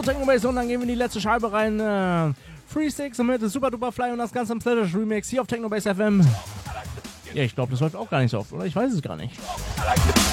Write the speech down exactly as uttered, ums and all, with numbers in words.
Techno-Bass und dann gehen wir in die letzte Scheibe rein. Äh, Free Six mit Super Duper Fly und das Ganze im Slash Remix hier auf Techno-Bass F M. Ja, ich glaube, das läuft auch gar nicht so oft, oder? Ich weiß es gar nicht.